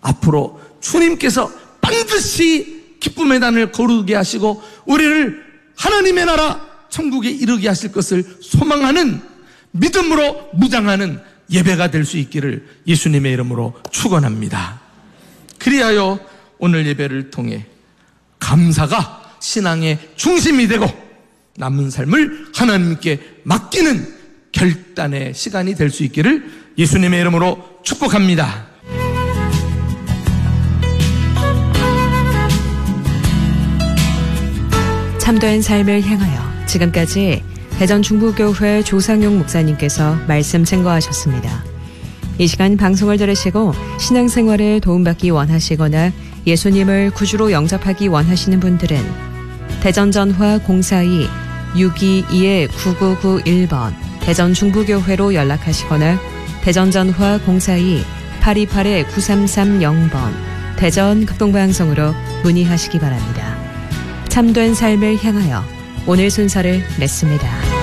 앞으로 주님께서 반드시 기쁨의 단을 거르게 하시고 우리를 하나님의 나라 천국에 이르게 하실 것을 소망하는 믿음으로 무장하는 예배가 될 수 있기를 예수님의 이름으로 축원합니다. 그리하여 오늘 예배를 통해 감사가 신앙의 중심이 되고 남은 삶을 하나님께 맡기는 결단의 시간이 될 수 있기를 예수님의 이름으로 축복합니다. 참된 삶을 향하여 지금까지 대전 중부교회 조상용 목사님께서 말씀 증거하셨습니다. 이 시간 방송을 들으시고 신앙생활에 도움받기 원하시거나 예수님을 구주로 영접하기 원하시는 분들은 대전전화 042-622-9991번 대전 중부교회로 연락하시거나 대전전화 042-828-9330번 대전 극동방송으로 문의하시기 바랍니다. 참된 삶을 향하여 오늘 순서를 맺습니다.